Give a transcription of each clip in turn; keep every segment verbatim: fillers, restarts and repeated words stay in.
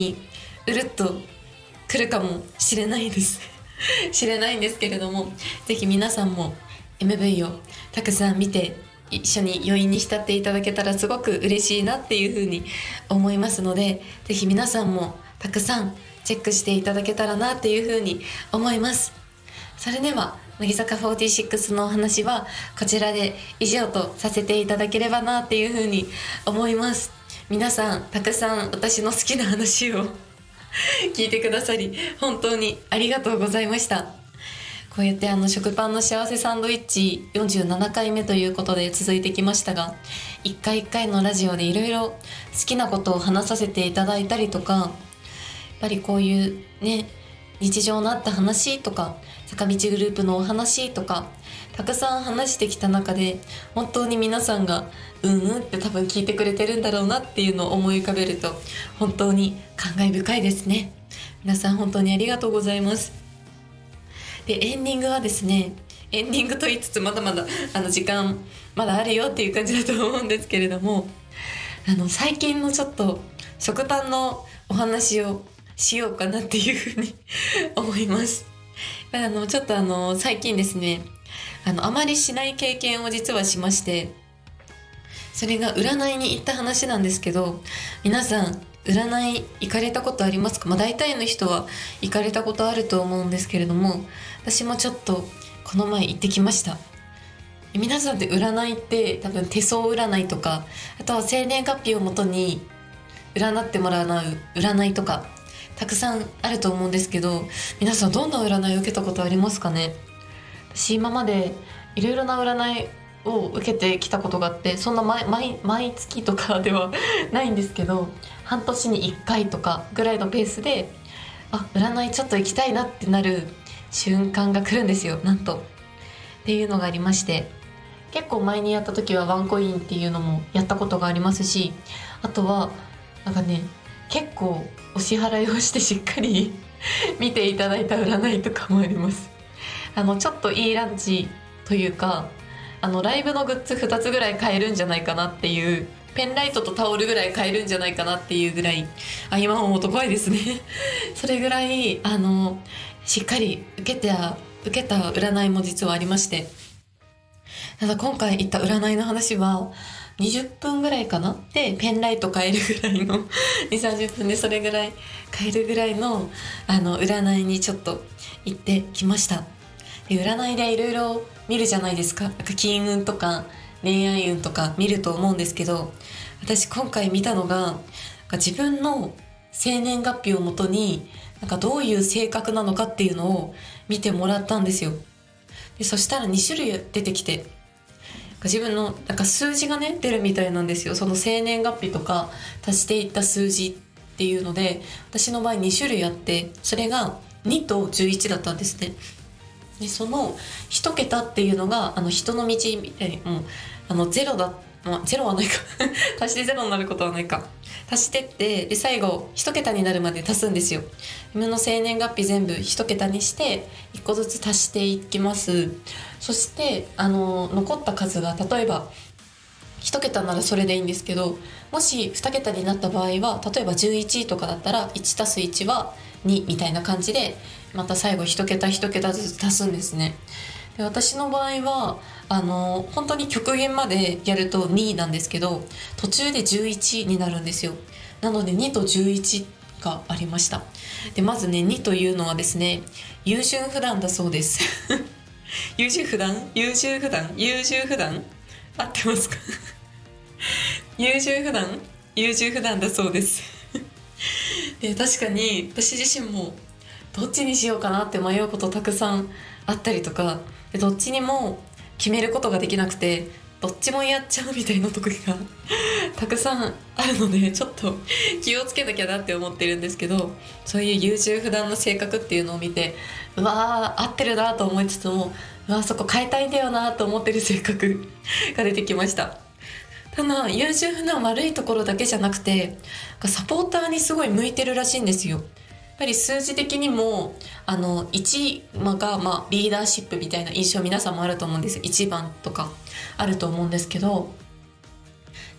うるっと来るかもしれないです知れないんですけれども、ぜひ皆さんも エムブイ をたくさん見て一緒に余韻に浸っていただけたらすごく嬉しいなっていうふうに思いますので、ぜひ皆さんもたくさんチェックしていただけたらなっていうふうに思います。それでは乃木坂フォーティーシックスのお話はこちらで以上とさせていただければなっていうふうに思います。皆さんたくさん私の好きな話を聞いてくださり本当にありがとうございました。こうやってあの食パンの幸せサンドイッチよんじゅうななかいめということで続いてきましたが、一回一回のラジオでいろいろ好きなことを話させていただいたりとか、やっぱりこういうね日常のあった話とか坂道グループのお話とかたくさん話してきた中で、本当に皆さんがうんうんって多分聞いてくれてるんだろうなっていうのを思い浮かべると本当に感慨深いですね。皆さん本当にありがとうございます。でエンディングはですね、エンディングと言いつつまだまだあの時間まだあるよっていう感じだと思うんですけれども、あの最近のちょっと食パンのお話をしようかなっていうふうに思います。あのちょっとあの最近ですね、あのあまりしない経験を実はしまして、それが占いに行った話なんですけど、皆さん占い行かれたことありますか？まあ大体の人は行かれたことあると思うんですけれども、私もちょっとこの前行ってきました。皆さんって占いって多分手相占いとか、あとは生年月日をもとに占ってもらう占いとかたくさんあると思うんですけど、皆さんどんな占いを受けたことありますかね？私今までいろいろな占いを受けてきたことがあって、そんな 毎, 毎, 毎月とかではないんですけど、半年にいっかいとかぐらいのペースで、あ、占いちょっと行きたいなってなる瞬間が来るんですよ、なんと。っていうのがありまして、結構前にやった時はワンコインっていうのもやったことがありますし、あとはなんかね、結構お支払いをしてしっかり見ていただいた占いとかもあります。あのちょっといいランチというか、あのライブのグッズふたつぐらい買えるんじゃないかなっていう、ペンライトとタオルぐらい買えるんじゃないかなっていうぐらい、あ、今思うと怖いですねそれぐらいあのしっかり受けた受けた占いも実はありまして、ただ今回行った占いの話はにじゅっぷんぐらいかなでペンライト買えるぐらいのにじゅうさんじゅっぷんでそれぐらい買えるぐらいのあの占いにちょっと行ってきました。で占いでいろいろ見るじゃないですか。なんか金運とか恋愛運とか見ると思うんですけど、私今回見たのがなんか自分の生年月日をもとになんかどういう性格なのかっていうのを見てもらったんですよ。でそしたらに種類出てきて、自分のなんか数字がね出るみたいなんですよ。その生年月日とか足していった数字っていうので、私の場合に種類あって、それがにとじゅういちだったんですね。でその一桁っていうのがあの人の道みたいに、もうあのゼロだ、まあ、ゼロはないか足してゼロになることはないか、足してってで最後一桁になるまで足すんですよ。自分の生年月日全部一桁にして一個ずつ足していきます。そしてあの残った数が例えば一桁ならそれでいいんですけど、もし二桁になった場合は例えばじゅういちとかだったらいちたすいちはにみたいな感じで、また最後一桁一桁ずつ足すんですね。で私の場合はあの本当に極限までやるとになんですけど、途中でじゅういちになるんですよ。なのでにとじゅういちがありました。でまずね、にというのはですね、優柔不断だそうです優柔不断優柔不断優柔不断合ってますか優柔不断優柔不断だそうですで確かに私自身もどっちにしようかなって迷うことたくさんあったりとかで、どっちにも決めることができなくてどっちもやっちゃうみたいな時がたくさんあるので、ちょっと気をつけなきゃなって思ってるんですけど、そういう優柔不断の性格っていうのを見て、うわー合ってるなと思いつつも、うわそこ変えたいんだよなと思ってる性格が出てきました。ただ優柔不断悪いところだけじゃなくて、サポーターにすごい向いてるらしいんですよ。やっぱり数字的にもあのいちが、まあ、リーダーシップみたいな印象皆さんもあると思うんです。いちばんとかあると思うんですけど、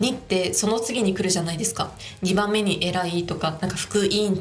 にってその次に来るじゃないですか。にばんめに偉いとか、なんか副委員